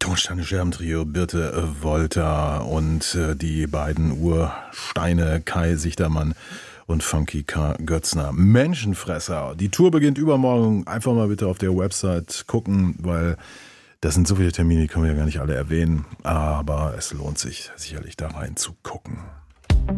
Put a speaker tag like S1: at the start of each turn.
S1: Tonsteine-Scherben-Trio, Birte Wolter und die beiden Ursteine Kai Sichtermann und Funky K. Götzner. Menschenfresser. Die Tour beginnt übermorgen. Einfach mal bitte auf der Website gucken, weil das sind so viele Termine, die können wir ja gar nicht alle erwähnen. Aber es lohnt sich sicherlich da rein zu gucken.